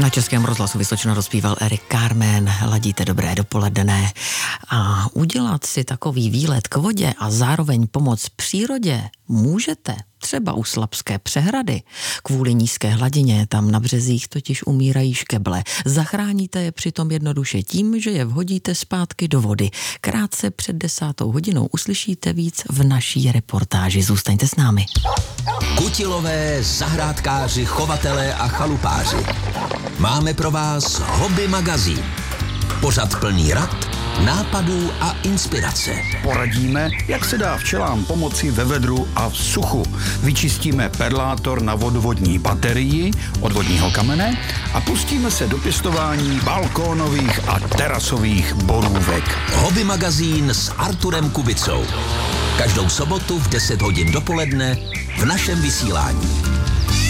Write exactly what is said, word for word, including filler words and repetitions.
Na Českém rozhlasu Vysočina rozpíval Erik Carmen. Ladíte dobré dopoledne. A udělat si takový výlet k vodě a zároveň pomoct přírodě můžete třeba u Slapské přehrady. Kvůli nízké hladině tam na březích totiž umírají škeble. Zachráníte je přitom jednoduše tím, že je vhodíte zpátky do vody. Krátce před desátou hodinou uslyšíte víc v naší reportáži. Zůstaňte s námi. Kutilové, zahrádkáři, chovatelé a chalupáři. Máme pro vás Hobby magazín. Pořad plný rad, nápadů a inspirace. Poradíme, jak se dá včelám pomoci ve vedru a v suchu. Vyčistíme perlátor na vodovodní baterii od vodního kamene a pustíme se do pěstování balkónových a terasových borůvek. Hobby magazín s Arturem Kubicou. Každou sobotu v deset hodin dopoledne v našem vysílání.